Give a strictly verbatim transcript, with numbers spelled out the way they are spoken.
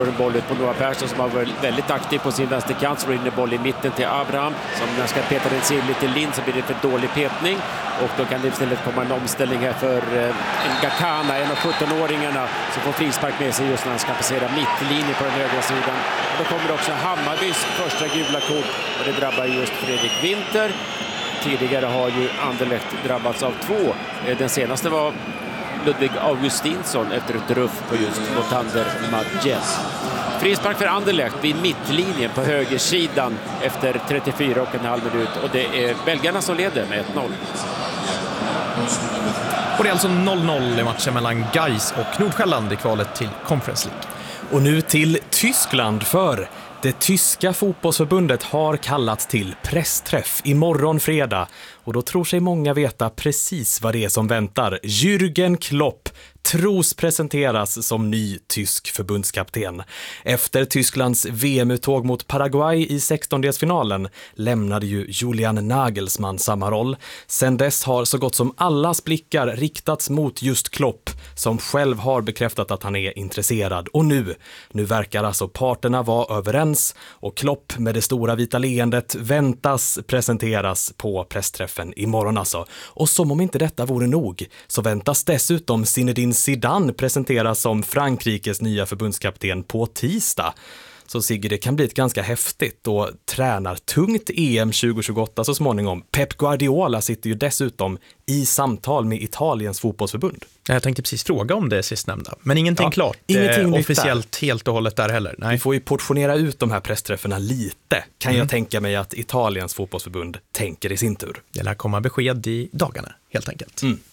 En boll ut på Noah Persson som har varit väldigt aktiv på sin vänsterkant, så in en boll i mitten till Abraham som när ska peta den sig lite Lind så blir det för dålig petning och då kan det istället komma en omställning här för eh, Ngakana, en av sjuttonåringarna som får frispark med sig just när han ska passera mittlinjen på den högra sidan. Och då kommer också Hammarbys första gula kort och det drabbar just Fredrik Winter. Tidigare har ju Anderlecht drabbats av två. Den senaste var Ludvig Augustinsson efter ett ruff på just Motander Madjen. Frispark för Anderlecht vid mittlinjen på högersidan efter trettiofyra och en halv minut och det är belgarna som leder med ett noll. Och det är alltså noll noll i matchen mellan Gais och Nordsjälland i kvalet till Conference League. Och nu till Tyskland, för det tyska fotbollsförbundet har kallat till pressträff imorgon fredag. Och då tror sig många veta precis vad det är som väntar. Jürgen Klopp tros presenteras som ny tysk förbundskapten. Efter Tysklands V M-uttåg mot Paraguay i sextondelsfinalen lämnade ju Julian Nagelsmann samma roll. Sen dess har så gott som allas blickar riktats mot just Klopp, som själv har bekräftat att han är intresserad. Och nu, nu verkar alltså parterna vara överens och Klopp med det stora vita leendet väntas presenteras på pressträffen imorgon alltså. Och som om inte detta vore nog så väntas dessutom Zinedine Zidane presenteras som Frankrikes nya förbundskapten på tisdag. Så Sigge, det kan bli ett ganska häftigt och tränar tungt E M tjugohundratjugoåtta så småningom. Pep Guardiola sitter ju dessutom i samtal med Italiens fotbollsförbund. Jag tänkte precis fråga om det sistnämnda. Men ingenting ja, klart ingenting eh, officiellt helt och hållet där heller. Nej. Vi får ju portionera ut de här pressträffarna lite. Kan mm. jag tänka mig att Italiens fotbollsförbund tänker i sin tur. Det lär komma besked i dagarna helt enkelt. Mm.